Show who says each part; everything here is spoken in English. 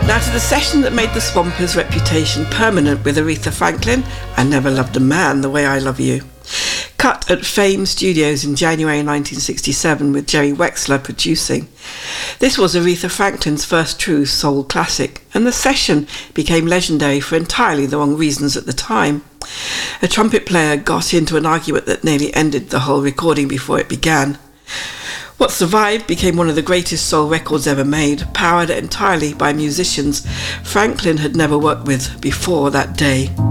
Speaker 1: Now to the session that made the Swampers' reputation permanent with Aretha Franklin, I Never Loved a Man the Way I Love You. Cut at Fame Studios in January 1967 with Jerry Wexler producing. This was Aretha Franklin's first true soul classic, and the session became legendary for entirely the wrong reasons at the time. A trumpet player got into an argument that nearly ended the whole recording before it began. What survived became one of the greatest soul records ever made, powered entirely by musicians Franklin had never worked with before that day.